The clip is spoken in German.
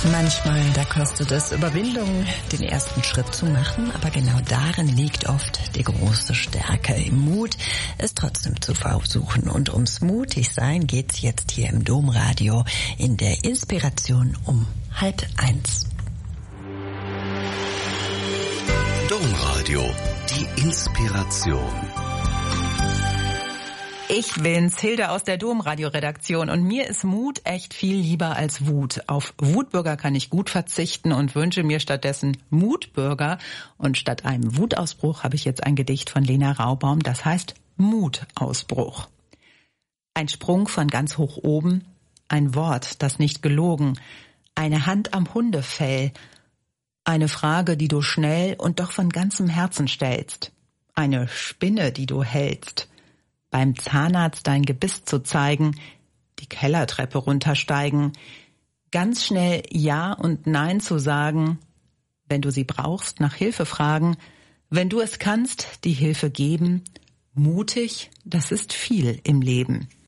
Manchmal, da kostet es Überwindung, den ersten Schritt zu machen, aber genau darin liegt oft die große Stärke, im Mut, es trotzdem zu versuchen. Und ums Mutigsein geht's jetzt hier im Domradio in der Inspiration um 12:30. Domradio, die Inspiration. Ich bin's, Hilde aus der Domradio-Redaktion, und mir ist Mut echt viel lieber als Wut. Auf Wutbürger kann ich gut verzichten und wünsche mir stattdessen Mutbürger. Und statt einem Wutausbruch habe ich jetzt ein Gedicht von Lena Raubaum, das heißt Mutausbruch. Ein Sprung von ganz hoch oben, ein Wort, das nicht gelogen, eine Hand am Hundefell, eine Frage, die du schnell und doch von ganzem Herzen stellst, eine Spinne, die du hältst, beim Zahnarzt dein Gebiss zu zeigen, die Kellertreppe runtersteigen, ganz schnell Ja und Nein zu sagen, wenn du sie brauchst, nach Hilfe fragen, wenn du es kannst, die Hilfe geben, mutig, das ist viel im Leben.